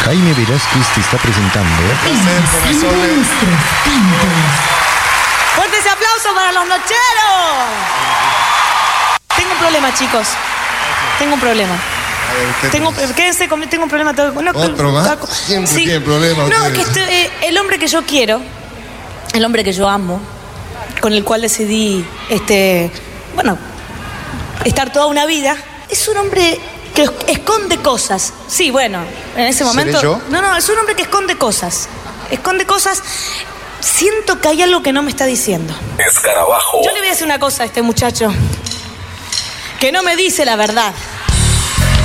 Jaime Velázquez te está presentando. ¡Fuerte ese aplauso para los nocheros! Tengo un problema, chicos. Tengo un problema. Quédense conmigo, tengo un problema. ¿Otro más? Siempre sí. tiene problemas. No, que el hombre que yo quiero, el hombre que yo amo, con el cual decidí, estar toda una vida, es un hombre que esconde cosas. Sí, bueno, en ese momento... ¿Seré yo? No, es un hombre que esconde cosas. Esconde cosas. Siento que hay algo que no me está diciendo. Escarabajo. Yo le voy a decir una cosa a este muchacho. Que no me dice la verdad.